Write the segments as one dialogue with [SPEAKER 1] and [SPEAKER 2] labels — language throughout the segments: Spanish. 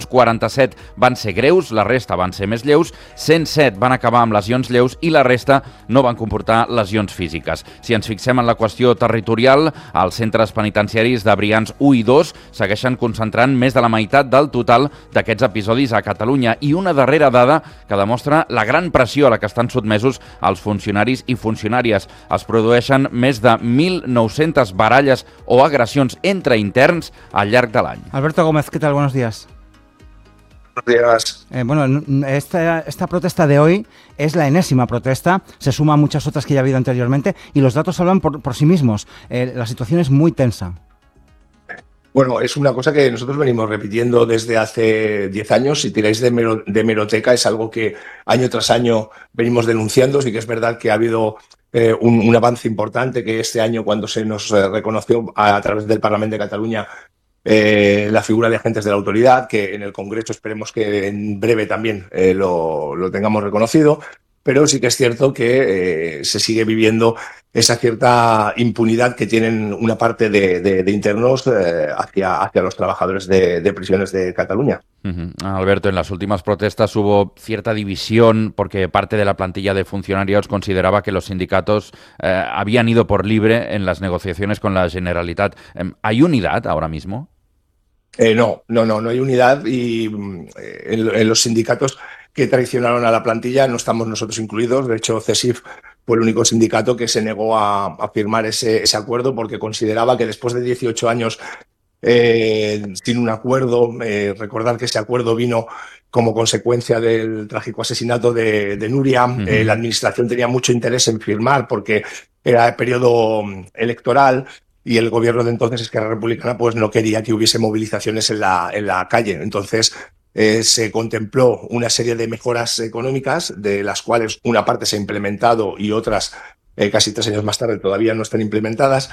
[SPEAKER 1] 47 van ser greus, la resta van ser més lleus, 107 van acabar amb lesions lleus i la resta no van comportar lesions físiques. Si ens fixem en la qüestió territorial, els centres penitenciaris de Brians 1 i 2 segueixen concentrant més de la meitat del total d'aquests episodis a Catalunya, i una darrera dada que demostra la gran pressió a la que estan sotmesos els funcionaris i funcionàries. Es produeixen més de 1.900 baralles o agressions entre interns al llarg de l'any.
[SPEAKER 2] Alberto Gómez, ¿qué tal? Buenos días.
[SPEAKER 3] Buenos días.
[SPEAKER 2] Esta protesta de hoy es la enésima protesta, se suma a muchas otras que ya ha habido anteriormente y los datos hablan por sí mismos. La situación es muy tensa.
[SPEAKER 3] Bueno, es una cosa que nosotros venimos repitiendo desde hace 10 años. Si tiráis de hemeroteca, es algo que año tras año venimos denunciando. Sí que es verdad que ha habido un avance importante, que este año, cuando se nos reconoció a través del Parlamento de Cataluña la figura de agentes de la autoridad, que en el Congreso esperemos que en breve también lo tengamos reconocido. Pero sí que es cierto que se sigue viviendo esa cierta impunidad que tienen una parte de internos hacia los trabajadores de prisiones de Cataluña.
[SPEAKER 1] Alberto, en las últimas protestas hubo cierta división porque parte de la plantilla de funcionarios consideraba que los sindicatos habían ido por libre en las negociaciones con la Generalitat. ¿Hay unidad ahora mismo?
[SPEAKER 3] No hay unidad, y en los sindicatos que traicionaron a la plantilla no estamos nosotros incluidos. De hecho, CESIF fue el único sindicato que se negó a firmar ese acuerdo, porque consideraba que después de 18 años sin un acuerdo, recordar que ese acuerdo vino como consecuencia del trágico asesinato de Nuria. La administración tenía mucho interés en firmar porque era periodo electoral, y el gobierno de entonces, Esquerra Republicana, pues no quería que hubiese movilizaciones en la calle. Entonces se contempló una serie de mejoras económicas, de las cuales una parte se ha implementado y otras casi 3 años más tarde todavía no están implementadas,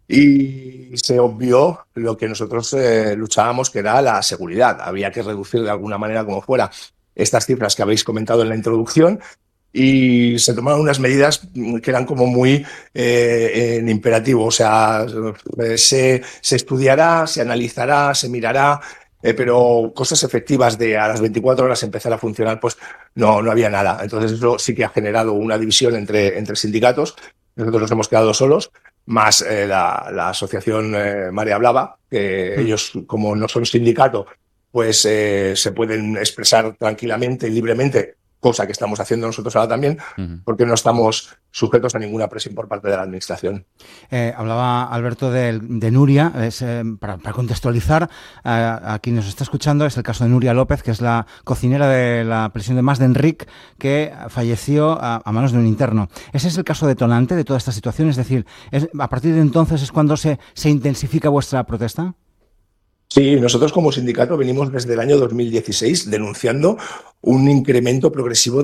[SPEAKER 3] y se obvió lo que nosotros luchábamos, que era la seguridad. Había que reducir de alguna manera, como fuera, estas cifras que habéis comentado en la introducción, y se tomaron unas medidas que eran como muy en imperativo. O sea, se estudiará, se analizará, se mirará, pero cosas efectivas de a las 24 horas empezar a funcionar, pues no había nada. Entonces eso sí que ha generado una división entre sindicatos. Nosotros nos hemos quedado solos, más la asociación Marea Blava, que ellos, como no son sindicato, pues se pueden expresar tranquilamente y libremente, cosa que estamos haciendo nosotros ahora también, porque no estamos sujetos a ninguna presión por parte de la administración.
[SPEAKER 2] Hablaba Alberto de Nuria. Para contextualizar a quien nos está escuchando, es el caso de Nuria López, que es la cocinera de la prisión de Mas d'Enric, que falleció a manos de un interno. ¿Ese es el caso detonante de toda esta situación? Es decir, ¿a partir de entonces es cuando se intensifica vuestra protesta?
[SPEAKER 3] Sí, nosotros como sindicato venimos desde el año 2016 denunciando un incremento progresivo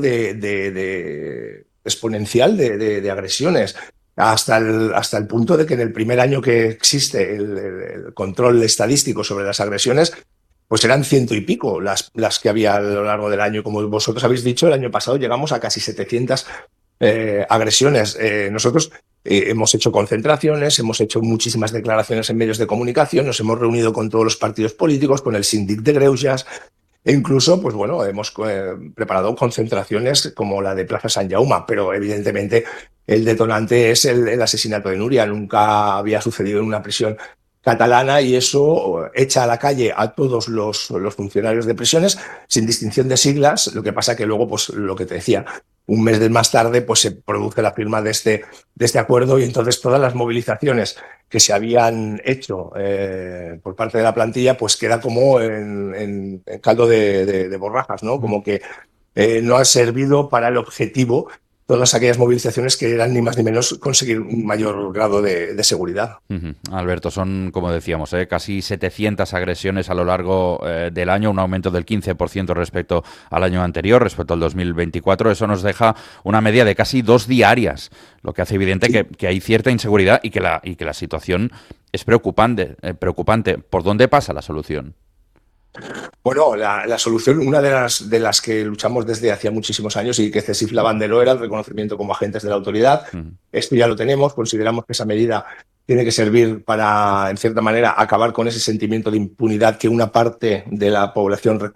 [SPEAKER 3] exponencial de agresiones, hasta el punto de que en el primer año que existe el control estadístico sobre las agresiones, pues eran 100 y pico las que había a lo largo del año. Como vosotros habéis dicho, el año pasado llegamos a casi 700 agresiones. Nosotros hemos hecho concentraciones, hemos hecho muchísimas declaraciones en medios de comunicación, nos hemos reunido con todos los partidos políticos, con el Síndic de Greuges, e incluso, pues bueno, hemos preparado concentraciones como la de Plaza Sant Jaume, pero evidentemente el detonante es el asesinato de Nuria. Nunca había sucedido en una prisión catalana, y eso echa a la calle a todos los funcionarios de prisiones, sin distinción de siglas. Lo que pasa que luego, pues lo que te decía, un mes más tarde, pues se produce la firma de este acuerdo, y entonces todas las movilizaciones que se habían hecho por parte de la plantilla, pues queda como en caldo de borrajas, ¿no? Como que no ha servido para el objetivo todas aquellas movilizaciones que eran ni más ni menos conseguir un mayor grado de seguridad.
[SPEAKER 1] Alberto, son, como decíamos, casi 700 agresiones a lo largo del año, un aumento del 15% respecto al año anterior, respecto al 2024. Eso nos deja una media de casi 2 diarias, lo que hace evidente que hay cierta inseguridad y que la situación es preocupante. ¿Por dónde pasa la solución?
[SPEAKER 3] Bueno, la solución, una de las que luchamos desde hacía muchísimos años y que CESIF la banderó, era el reconocimiento como agentes de la autoridad. Esto ya lo tenemos. Consideramos que esa medida tiene que servir para, en cierta manera, acabar con ese sentimiento de impunidad que una parte de la población